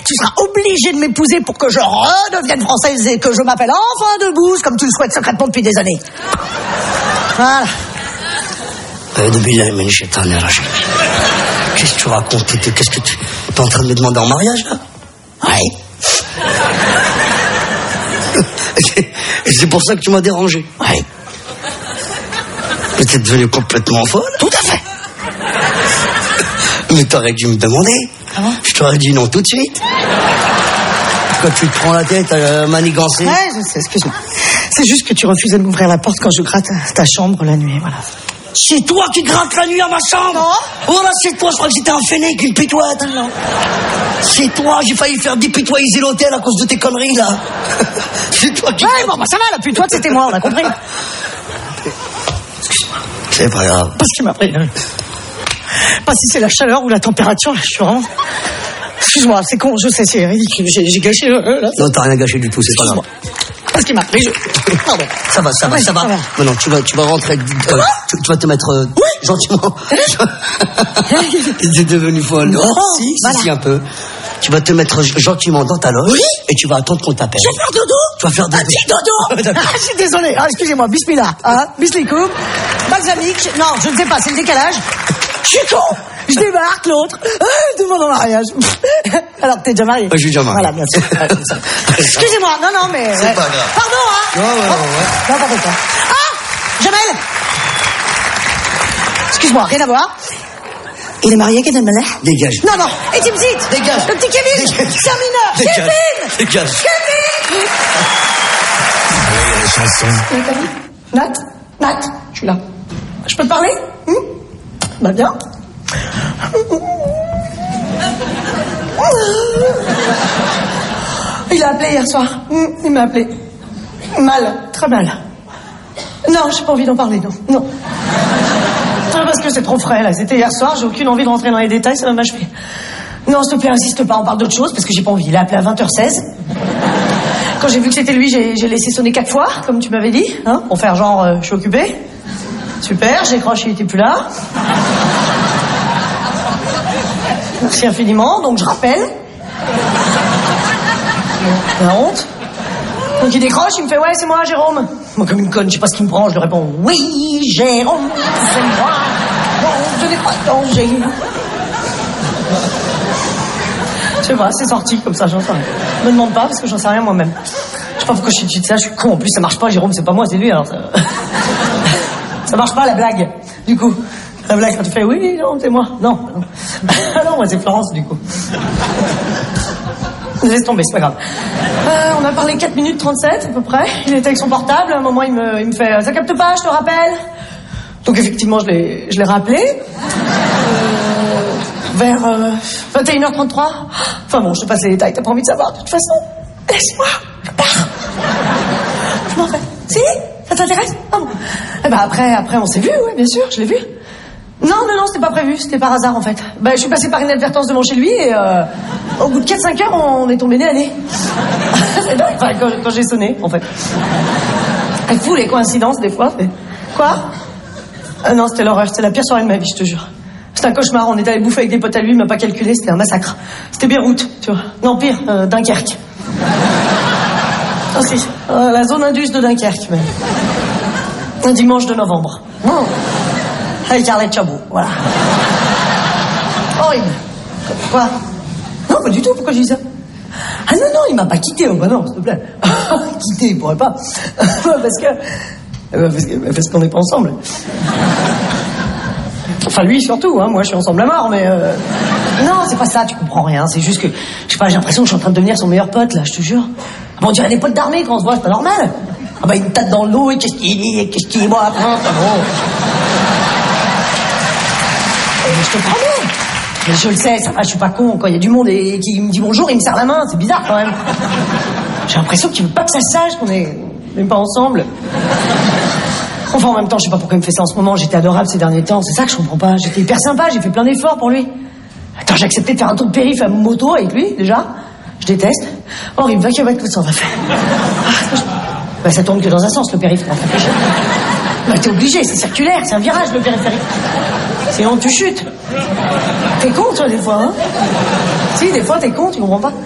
tu seras obligé de m'épouser pour que je redevienne française et que je m'appelle enfin Debbouze, comme tu le souhaites secrètement depuis des années. Voilà. Qu'est-ce que tu racontes? Qu'est-ce que tu... T'es en train de me demander en mariage, là? Oui. Et c'est pour ça que tu m'as dérangé? Oui. Mais t'es devenue complètement folle? Tout à fait. Mais t'aurais dû me demander. Ah bon? Je t'aurais dit non tout de suite. Quand tu te prends la tête à manigancer. Ouais, je sais, excuse-moi. C'est juste que tu refusais de m'ouvrir la porte quand je gratte ta chambre la nuit, voilà. C'est toi qui grattes la nuit à ma chambre? Non. Oh là, c'est toi, je crois que j'étais un fennec, une pitoite. Non. C'est toi, j'ai failli faire dépitoiser l'hôtel à cause de tes conneries, là. C'est toi qui... Ouais, bon, bah ça va, la pitoite, c'était moi, on a compris. Excuse-moi. C'est pas grave. Parce qu'il m'a pris... Pas si c'est la chaleur ou la température, là, je suis vraiment... Excuse-moi, c'est con, je sais, c'est ridicule, j'ai gâché... là. Non, t'as rien gâché du tout, c'est pas grave. Parce qu'il m'a pris, Pardon. Ça va. Non, tu vas rentrer... tu vas te mettre gentiment. T'es devenue folle. Non, si, voilà. si, un peu. Tu vas te mettre gentiment dans ta loge. Oui. Et tu vas attendre qu'on t'appelle. Je vais faire dodo. Tu vas faire dodo. Dis dodo. Je suis désolé. Ah, excusez-moi, bismillah. Bismillah. Balsamique. Non, je ne sais pas, c'est le décalage. Je suis con. Je débarque, l'autre. Demande en mariage. Alors que t'es déjà marié. Je suis déjà marié. Voilà, bien sûr. Excusez-moi. Non, mais... C'est pas grave. Pardon, hein. Ouais. Non, pardon pas. Ah, Jamel. Excuse-moi, rien à voir. Il est marié, Kevin Mallet? Dégage. Non. Et Timsit. Dégage. Le petit Kevin. Dégage. C'est un mineur. Dégage. Kevin. Dégage. Kevin. Nat, je suis là. Je peux te parler? Bah bien. Il a appelé hier soir. Il m'a appelé. Mal, très mal. Non, j'ai pas envie d'en parler, non. Non, parce que c'est trop frais, là. C'était hier soir, j'ai aucune envie de rentrer dans les détails, ça va m'achever. Non, s'il te plaît, insiste pas, on parle d'autre chose, parce que j'ai pas envie. Il a appelé à 20h16. Quand j'ai vu que c'était lui, j'ai laissé sonner 4 fois, comme tu m'avais dit, hein, pour faire genre, je suis occupé. Super, j'ai croché, il était plus là. Merci infiniment, donc je rappelle. La honte. Donc il décroche, il me fait, ouais, c'est moi, Jérôme. Moi, comme une conne, je sais pas ce qu'il me prend, je lui réponds, oui, Jérôme, c'est moi. Non, je n'ai pas de danger. Je sais pas, c'est sorti comme ça, j'en sais rien. Me demande pas, parce que j'en sais rien moi-même. Je sais pas pourquoi je suis de ça, je suis con. En plus, ça marche pas, Jérôme, c'est pas moi, c'est lui, alors ça marche pas, la blague, du coup. La blague, quand tu fais, oui, non, c'est moi. Non. Ah non, moi, c'est Florence, du coup. Laisse tomber, c'est pas grave. On a parlé 4 minutes 37, à peu près. Il était avec son portable. À un moment, il me fait, ça capte pas, je te rappelle. Donc, effectivement, je l'ai rappelé. Vers 21h33. Enfin bon, je te passe les détails, t'as pas envie de savoir, de toute façon. Laisse-moi, je pars. Je m'en vais. Si? Ça t'intéresse? Ah bon. Eh ben après, on s'est vu, ouais, bien sûr, je l'ai vu. Non, c'était pas prévu, c'était par hasard en fait. Ben, je suis passé par une advertence devant chez lui et au bout de 4-5 heures, on est tombé nez à nez. C'est dingue, enfin, quand j'ai sonné, en fait. C'est fou les coïncidences des fois. Quoi? Non, c'était l'horreur, c'était la pire soirée de ma vie, je te jure. C'était un cauchemar, on était allé bouffer avec des potes à lui, il m'a pas calculé, c'était un massacre. C'était Beyrouth, tu vois. Non, pire, Dunkerque. Ah si, la zone indus de Dunkerque, même. Un dimanche de novembre. Avec Arlette Chabot, voilà. Horrible. Quoi? Non, pas du tout, pourquoi je dis ça? Ah non, il m'a pas quitté, oh bah non, s'il te plaît. Quitté, il pourrait pas. Parce qu'on n'est pas ensemble. Enfin, lui surtout, hein, moi je suis ensemble à mort, mais... Non, c'est pas ça, tu comprends rien, c'est juste que... Je sais pas, j'ai l'impression que je suis en train de devenir son meilleur pote, là, je te jure. Ah bon, on dirait des potes d'armée quand on se voit, c'est pas normal. Ah bah, il me tape dans le dos, et qu'est-ce qu'il est, moi, après, c'est bon. Mais je te promets. Mais je le sais, ça va, je suis pas con. Quand il y a du monde et qui me dit bonjour, il me serre la main, c'est bizarre quand même. J'ai l'impression qu'il veut pas que ça sache qu'on est même pas ensemble. Enfin, en même temps, je sais pas pourquoi il me fait ça en ce moment. J'étais adorable ces derniers temps, c'est ça que je comprends pas. J'étais hyper sympa, j'ai fait plein d'efforts pour lui. Attends, j'ai accepté de faire un tour de périph' à moto avec lui, déjà. Je déteste. Or, il me va qu'il va être tout ça, on va faire. Bah, ça tourne que dans un sens, le périph'. Bah, t'es obligé, c'est circulaire, c'est un virage, le périphérique. Sinon, tu chutes. T'es con, toi, des fois, hein? Si, des fois, t'es con, tu comprends pas?